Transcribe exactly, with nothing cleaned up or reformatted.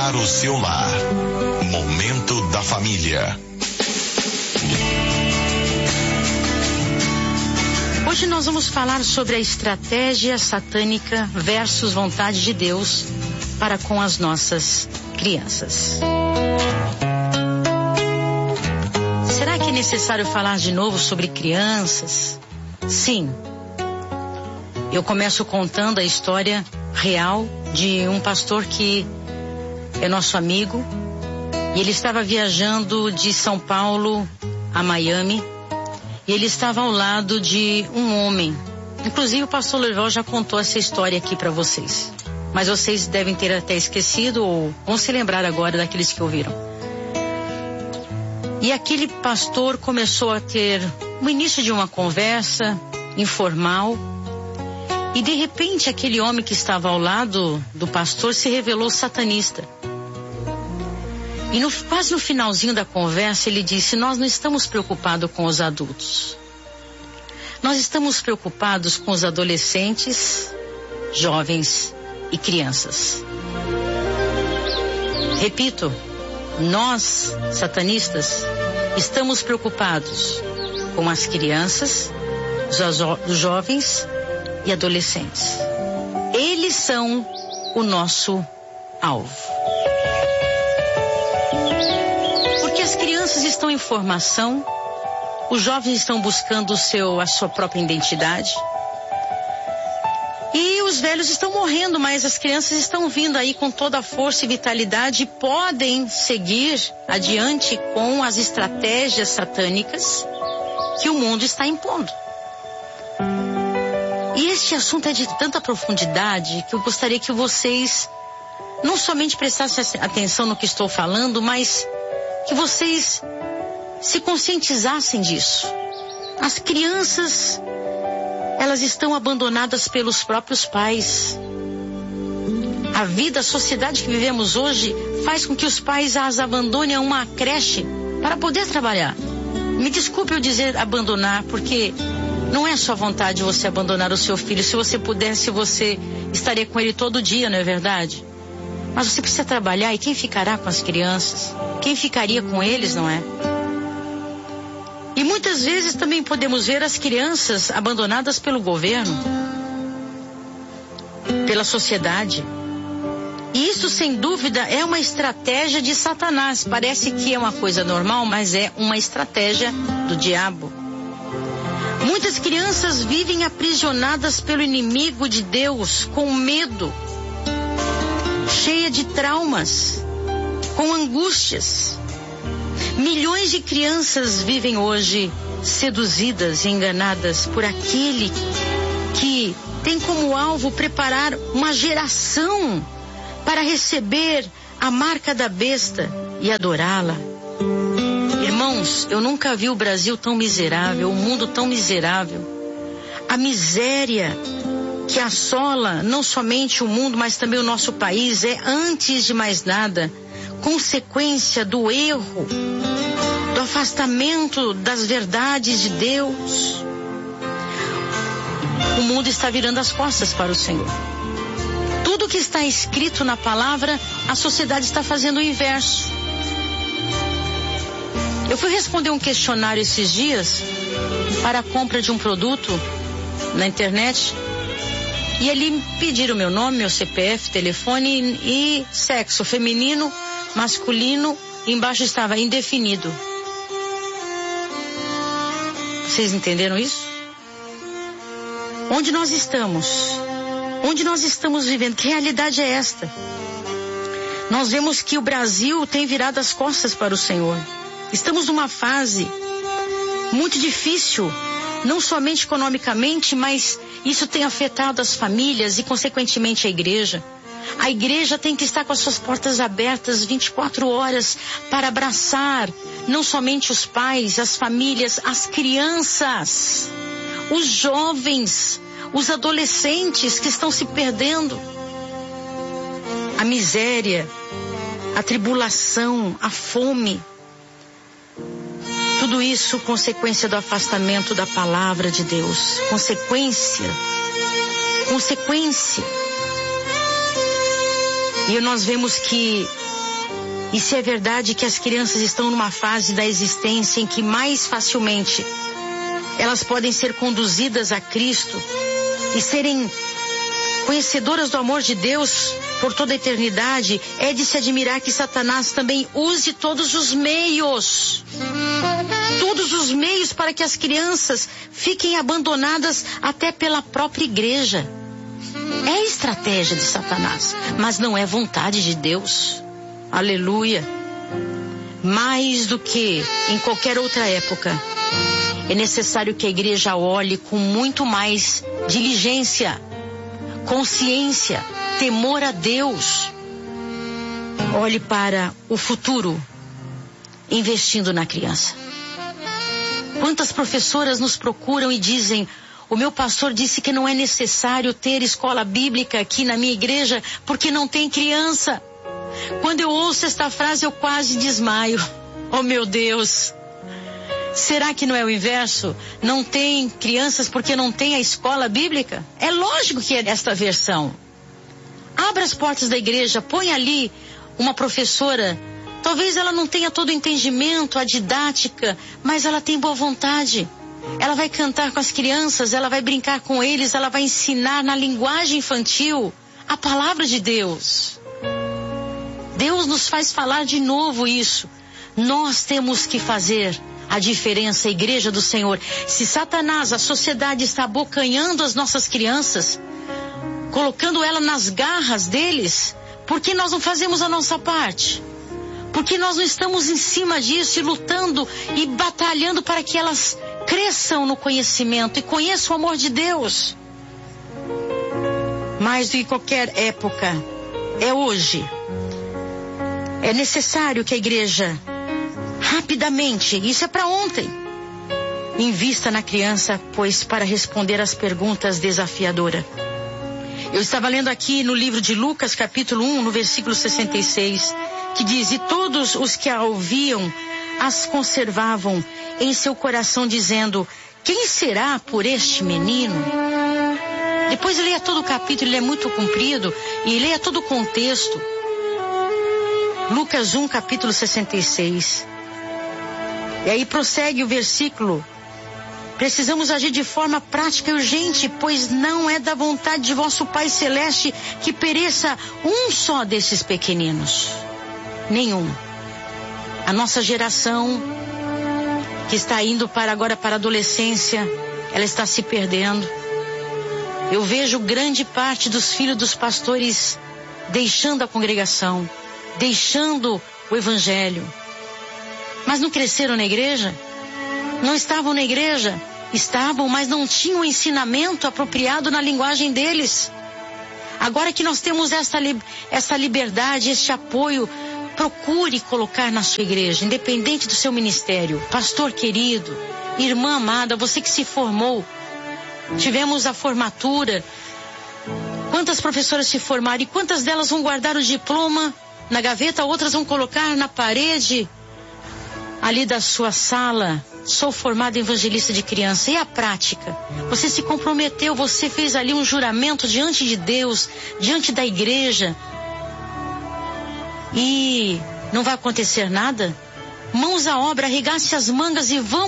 edificar o seu lar. Momento da Família. Hoje nós vamos falar sobre a estratégia satânica versus vontade de Deus para com as nossas crianças. Será que é necessário falar de novo sobre crianças? Sim. Eu começo contando a história real de um pastor que é nosso amigo, e ele estava viajando de São Paulo a Miami, e ele estava ao lado de um homem. Inclusive o pastor Lorival já contou essa história aqui para vocês, mas vocês devem ter até esquecido ou vão se lembrar agora daqueles que ouviram. E aquele pastor começou a ter o início de uma conversa informal, e de repente aquele homem que estava ao lado do pastor se revelou satanista. E no, quase no finalzinho da conversa ele disse: nós não estamos preocupados com os adultos. Nós estamos preocupados com os adolescentes, jovens e crianças. Repito, nós, satanistas, estamos preocupados com as crianças, os, jo- os jovens e adolescentes. Eles são o nosso alvo. Porque as crianças estão em formação, os jovens estão buscando o seu, a sua própria identidade, e os velhos estão morrendo, mas as crianças estão vindo aí com toda a força e vitalidade e podem seguir adiante com as estratégias satânicas que o mundo está impondo. E este assunto é de tanta profundidade que eu gostaria que vocês não somente prestassem atenção no que estou falando, mas que vocês se conscientizassem disso. As crianças, elas estão abandonadas pelos próprios pais. A vida, a sociedade que vivemos hoje faz com que os pais as abandonem a uma creche para poder trabalhar. Me desculpe eu dizer abandonar, porque não é sua vontade você abandonar o seu filho. Se você pudesse, você estaria com ele todo dia, não é verdade? Mas você precisa trabalhar, e quem ficará com as crianças? Quem ficaria com eles, não é? E muitas vezes também podemos ver as crianças abandonadas pelo governo, pela sociedade. E isso, sem dúvida, é uma estratégia de Satanás. Parece que é uma coisa normal, mas é uma estratégia do diabo. Muitas crianças vivem aprisionadas pelo inimigo de Deus, com medo, cheia de traumas, com angústias. Milhões de crianças vivem hoje seduzidas e enganadas por aquele que tem como alvo preparar uma geração para receber a marca da besta e adorá-la. Irmãos, eu nunca vi o Brasil tão miserável, o mundo tão miserável. A miséria que assola não somente o mundo, mas também o nosso país é, antes de mais nada, consequência do erro, do afastamento das verdades de Deus. O mundo está virando as costas para o Senhor. Tudo que está escrito na palavra, a sociedade está fazendo o inverso. Eu fui responder um questionário esses dias para a compra de um produto na internet, e ali pediram meu nome, meu C P F, telefone e sexo feminino, masculino, e embaixo estava indefinido. Vocês entenderam isso? Onde nós estamos? Onde nós estamos vivendo? Que realidade é esta? Nós vemos que o Brasil tem virado as costas para o Senhor. Estamos numa fase muito difícil, não somente economicamente, mas isso tem afetado as famílias e, consequentemente, a igreja. A igreja tem que estar com as suas portas abertas vinte e quatro horas para abraçar não somente os pais, as famílias, as crianças, os jovens, os adolescentes que estão se perdendo. A miséria, a tribulação, a fome. Tudo isso consequência do afastamento da palavra de Deus. Consequência. Consequência. E nós vemos que isso é verdade, que as crianças estão numa fase da existência em que mais facilmente elas podem ser conduzidas a Cristo e serem conhecedoras do amor de Deus por toda a eternidade. É de se admirar que Satanás também use todos os meios, todos os meios para que as crianças fiquem abandonadas até pela própria igreja. É estratégia de Satanás, mas não é vontade de Deus. Aleluia. Mais do que em qualquer outra época, é necessário que a igreja olhe com muito mais diligência, consciência, temor a Deus. Olhe para o futuro, investindo na criança. Quantas professoras nos procuram e dizem: o meu pastor disse que não é necessário ter escola bíblica aqui na minha igreja porque não tem criança. Quando eu ouço esta frase, eu quase desmaio. Oh, meu Deus! Será que não é o inverso? Não tem crianças porque não tem a escola bíblica? É lógico que é esta versão. Abra as portas da igreja, põe ali uma professora. Talvez ela não tenha todo o entendimento, a didática, mas ela tem boa vontade. Ela vai cantar com as crianças, ela vai brincar com eles, ela vai ensinar na linguagem infantil a palavra de Deus. Deus nos faz falar de novo isso. Nós temos que fazer a diferença, a igreja do Senhor. Se Satanás, a sociedade, está abocanhando as nossas crianças, colocando ela nas garras deles, por que nós não fazemos a nossa parte? Por que nós não estamos em cima disso e lutando e batalhando para que elas cresçam no conhecimento e conheçam o amor de Deus? Mais do que qualquer época, é hoje. É necessário que a igreja, rapidamente, isso é para ontem, invista na criança, pois para responder às perguntas desafiadoras. Eu estava lendo aqui no livro de Lucas, capítulo um, no versículo sessenta e seis, que diz: e todos os que a ouviam as conservavam em seu coração, dizendo: quem será por este menino? Depois leia todo o capítulo, ele é muito comprido, e leia todo o contexto. Lucas um, capítulo sessenta e seis. E aí prossegue o versículo: precisamos agir de forma prática e urgente, pois não é da vontade de vosso Pai Celeste que pereça um só desses pequeninos. Nenhum. A nossa geração, que está indo para agora para a adolescência, ela está se perdendo. Eu vejo grande parte dos filhos dos pastores deixando a congregação, deixando o evangelho. Mas não cresceram na igreja? Não estavam na igreja? Estavam, mas não tinham o ensinamento apropriado na linguagem deles. Agora que nós temos essa, essa liberdade, este apoio, procure colocar na sua igreja, independente do seu ministério. Pastor querido, irmã amada, você que se formou, tivemos a formatura. Quantas professoras se formaram e quantas delas vão guardar o diploma na gaveta, outras vão colocar na parede ali da sua sala? Sou formada em evangelista de criança. E a prática? Você se comprometeu, você fez ali um juramento diante de Deus, diante da igreja, e não vai acontecer nada? Mãos à obra, arregace as mangas e vamos